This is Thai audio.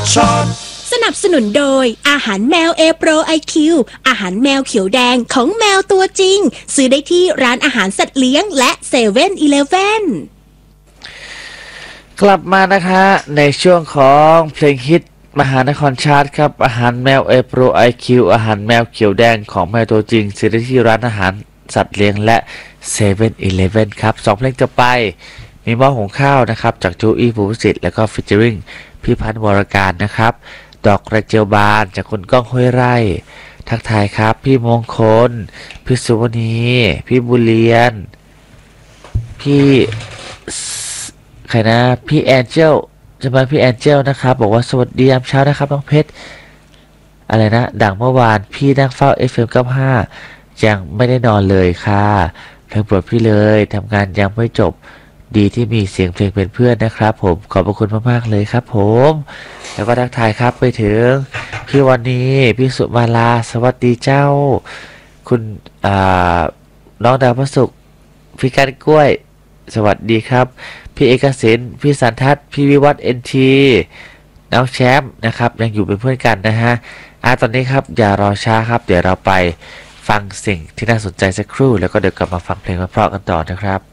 สนับสนุนโดยอาหารแมวเอโปรไอคิวอาหารแมวเขียวแดงของแมวตัวจริงซื้อได้ที่ร้านอาหารสัตว์เลี้ยงและเซเว่นอีเลฟเว่นกลับมานะคะในช่วงของเพลงฮิตมหานครชาร์ตครับอาหารแมวเอโปรไอคิวอาหารแมวเขียวแดงของแมวตัวจริงซื้อได้ที่ร้านอาหารสัตว์เลี้ยงและเซเว่นอีเลฟเว่นครับ2เพลงจะไปมีหม้อหุงข้าวนะครับจากจูอี้ภูสิทธิ์แล้วก็ฟิชเจอริงพี่พันธ์วรการนะครับดอกกระเจียวบานจากคุณก้องห้วยไร่ทักทายครับพี่มงคลพี่สุวรรณีพี่บุเรียนพี่ใครนะพี่แอนเจลจะมาพี่แอนเจลนะครับบอกว่าสวัสดียามเช้านะครับน้องเพชรอะไรนะดังเมื่อวานพี่นั่งเฝ้า FM95 ยังไม่ได้นอนเลยค่ะเพลงโปรดพี่เลยทำงานยังไม่จบดีที่มีเสียงเพลงเป็นเพื่อนนะครับผมขอบพระคุณมากๆเลยครับผมแล้วก็ทักทายครับไปถึงพี่วันนี้พี่สุมาลาสวัสดีเจ้าคุณน้องดาวพระศุกร์พี่กันกล้วยสวัสดีครับพี่เอกสินพี่สันทัศน์พี่วิวัฒน์NTน้องแชมป์นะครับยังอยู่เป็นเพื่อนกันนะฮะตอนนี้ครับอย่ารอช้าครับเดี๋ยวเราไปฟังสิ่งที่น่าสนใจสักครู่แล้วก็เดี๋ยวกลับมาฟังเพลงเพราะๆกันต่อนะครับ